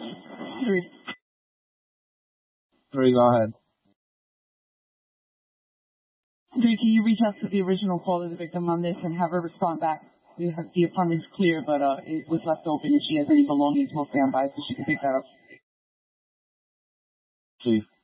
Three. Three, go ahead. Three, can you reach out to the original caller, the victim, on this and have her respond back? The apartment's clear, but it was left open. If she has any belongings, we'll stand by so she can pick that up. Chief.